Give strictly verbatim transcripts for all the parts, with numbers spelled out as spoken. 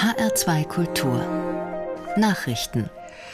H R zwei Kultur Nachrichten.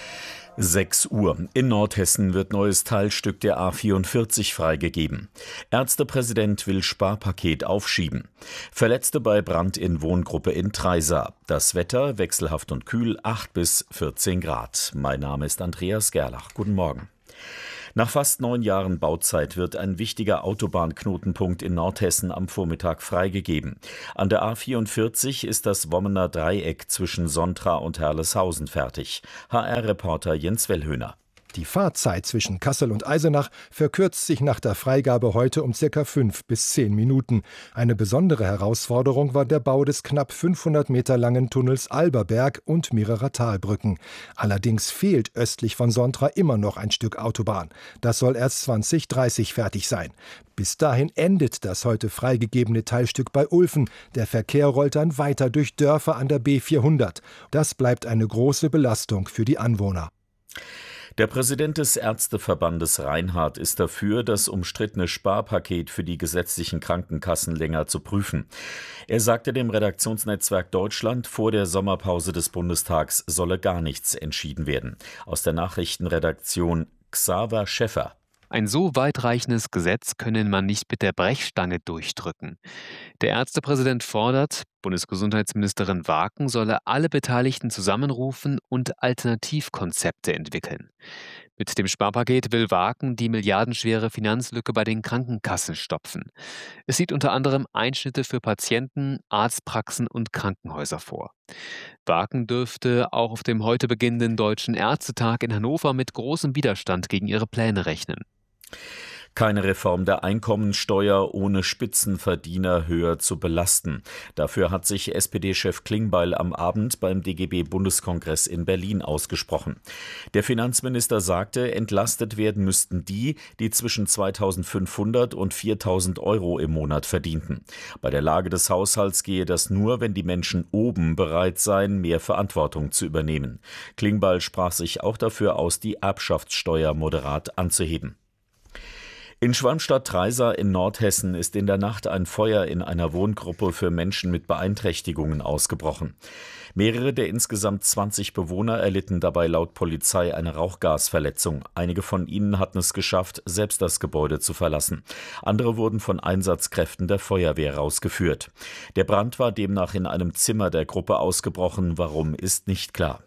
sechs Uhr. In Nordhessen wird neues Teilstück der A vierundvierzig freigegeben. Ärztepräsident will Sparpaket aufschieben. Verletzte bei Brand in Wohngruppe in Treisa. Das Wetter wechselhaft und kühl, acht bis vierzehn Grad. Mein Name ist Andreas Gerlach. Guten Morgen. Nach fast neun Jahren Bauzeit wird ein wichtiger Autobahnknotenpunkt in Nordhessen am Vormittag freigegeben. An der A vierundvierzig ist das Wommener Dreieck zwischen Sontra und Herleshausen fertig. H R-Reporter Jens Wellhöhner. Die Fahrzeit zwischen Kassel und Eisenach verkürzt sich nach der Freigabe heute um ca. fünf bis zehn Minuten. Eine besondere Herausforderung war der Bau des knapp fünfhundert Meter langen Tunnels Alberberg und mehrerer Talbrücken. Allerdings fehlt östlich von Sontra immer noch ein Stück Autobahn. Das soll erst zwanzig dreißig fertig sein. Bis dahin endet das heute freigegebene Teilstück bei Ulfen. Der Verkehr rollt dann weiter durch Dörfer an der B vierhundert. Das bleibt eine große Belastung für die Anwohner. Der Präsident des Ärzteverbandes Reinhardt ist dafür, das umstrittene Sparpaket für die gesetzlichen Krankenkassen länger zu prüfen. Er sagte dem Redaktionsnetzwerk Deutschland, vor der Sommerpause des Bundestags solle gar nichts entschieden werden. Aus der Nachrichtenredaktion Xaver Schäffer. Ein so weitreichendes Gesetz könne man nicht mit der Brechstange durchdrücken. Der Ärztepräsident fordert, Bundesgesundheitsministerin Waaken solle alle Beteiligten zusammenrufen und Alternativkonzepte entwickeln. Mit dem Sparpaket will Waaken die milliardenschwere Finanzlücke bei den Krankenkassen stopfen. Es sieht unter anderem Einschnitte für Patienten, Arztpraxen und Krankenhäuser vor. Waaken dürfte auch auf dem heute beginnenden Deutschen Ärztetag in Hannover mit großem Widerstand gegen ihre Pläne rechnen. Keine Reform der Einkommensteuer, ohne Spitzenverdiener höher zu belasten. Dafür hat sich S P D-Chef Klingbeil am Abend beim D G B-Bundeskongress in Berlin ausgesprochen. Der Finanzminister sagte, entlastet werden müssten die, die zwischen zweitausendfünfhundert und viertausend Euro im Monat verdienten. Bei der Lage des Haushalts gehe das nur, wenn die Menschen oben bereit seien, mehr Verantwortung zu übernehmen. Klingbeil sprach sich auch dafür aus, die Erbschaftssteuer moderat anzuheben. In Schwalmstadt-Treisa in Nordhessen ist in der Nacht ein Feuer in einer Wohngruppe für Menschen mit Beeinträchtigungen ausgebrochen. Mehrere der insgesamt zwanzig Bewohner erlitten dabei laut Polizei eine Rauchgasverletzung. Einige von ihnen hatten es geschafft, selbst das Gebäude zu verlassen. Andere wurden von Einsatzkräften der Feuerwehr rausgeführt. Der Brand war demnach in einem Zimmer der Gruppe ausgebrochen. Warum, ist nicht klar.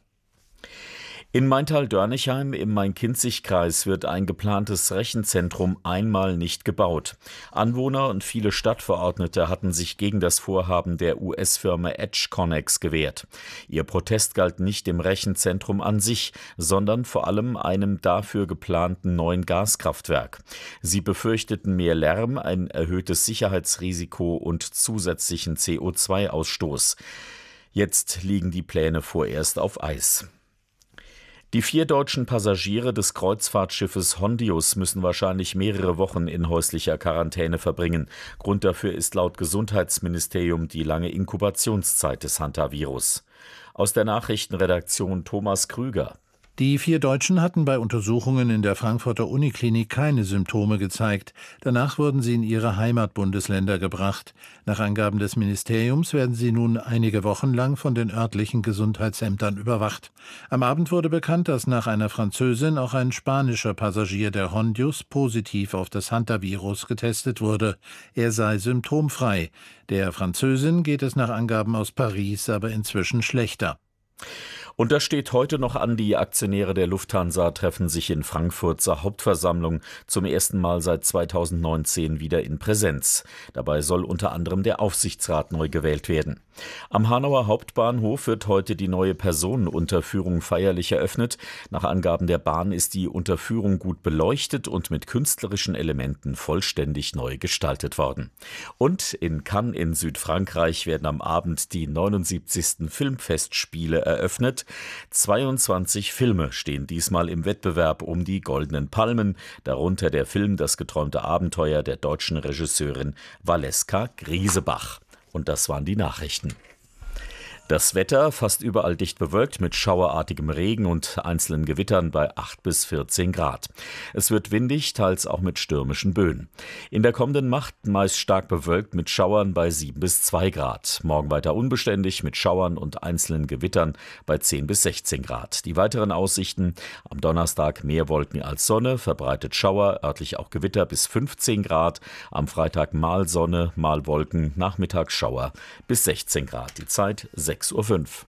In Maintal-Dörnigheim im Main-Kinzig-Kreis wird ein geplantes Rechenzentrum einmal nicht gebaut. Anwohner und viele Stadtverordnete hatten sich gegen das Vorhaben der U S-Firma EdgeConneX gewehrt. Ihr Protest galt nicht dem Rechenzentrum an sich, sondern vor allem einem dafür geplanten neuen Gaskraftwerk. Sie befürchteten mehr Lärm, ein erhöhtes Sicherheitsrisiko und zusätzlichen C O zwei Ausstoß. Jetzt liegen die Pläne vorerst auf Eis. Die vier deutschen Passagiere des Kreuzfahrtschiffes Hondius müssen wahrscheinlich mehrere Wochen in häuslicher Quarantäne verbringen. Grund dafür ist laut Gesundheitsministerium die lange Inkubationszeit des Hantavirus. Aus der Nachrichtenredaktion Thomas Krüger. Die vier Deutschen hatten bei Untersuchungen in der Frankfurter Uniklinik keine Symptome gezeigt. Danach wurden sie in ihre Heimatbundesländer gebracht. Nach Angaben des Ministeriums werden sie nun einige Wochen lang von den örtlichen Gesundheitsämtern überwacht. Am Abend wurde bekannt, dass nach einer Französin auch ein spanischer Passagier der Hondius positiv auf das Hantavirus getestet wurde. Er sei symptomfrei. Der Französin geht es nach Angaben aus Paris aber inzwischen schlechter. Und das steht heute noch an, die Aktionäre der Lufthansa treffen sich in Frankfurt zur Hauptversammlung zum ersten Mal seit zweitausendneunzehn wieder in Präsenz. Dabei soll unter anderem der Aufsichtsrat neu gewählt werden. Am Hanauer Hauptbahnhof wird heute die neue Personenunterführung feierlich eröffnet. Nach Angaben der Bahn ist die Unterführung gut beleuchtet und mit künstlerischen Elementen vollständig neu gestaltet worden. Und in Cannes in Südfrankreich werden am Abend die neunundsiebzigsten Filmfestspiele eröffnet. zweiundzwanzig Filme stehen diesmal im Wettbewerb um die Goldenen Palmen, darunter der Film Das geträumte Abenteuer der deutschen Regisseurin Valeska Griesebach. Und das waren die Nachrichten. Das Wetter fast überall dicht bewölkt mit schauerartigem Regen und einzelnen Gewittern bei acht bis vierzehn Grad. Es wird windig, teils auch mit stürmischen Böen. In der kommenden Nacht meist stark bewölkt mit Schauern bei sieben bis zwei Grad. Morgen weiter unbeständig mit Schauern und einzelnen Gewittern bei zehn bis sechzehn Grad. Die weiteren Aussichten: am Donnerstag mehr Wolken als Sonne, verbreitet Schauer, örtlich auch Gewitter bis fünfzehn Grad. Am Freitag mal Sonne, mal Wolken, nachmittags Schauer bis sechzehn Grad. Die Zeit sechs Uhr fünf.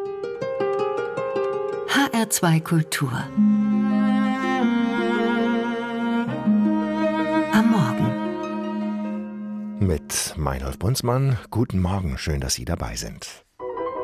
H R zwei Kultur. Am Morgen. Mit Meinhold Bunzmann. Guten Morgen, schön, dass Sie dabei sind.